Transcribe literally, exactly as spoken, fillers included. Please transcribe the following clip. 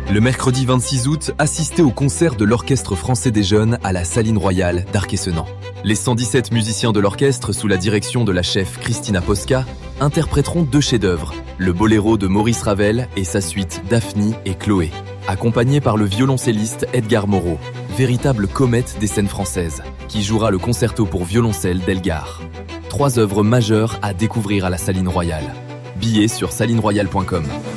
Le mercredi vingt-six août, assistez au concert de l'Orchestre français des jeunes à la Saline Royale d'Arc-et-Senans. Les cent dix-sept musiciens de l'orchestre, sous la direction de la chef Christina Posca, interpréteront deux chefs-d'œuvre, le boléro de Maurice Ravel et sa suite Daphne et Chloé, accompagnés par le violoncelliste Edgar Moreau, véritable comète des scènes françaises, qui jouera le concerto pour violoncelle d'Elgar. Trois œuvres majeures à découvrir à la Saline Royale. Billets sur saline royale point com.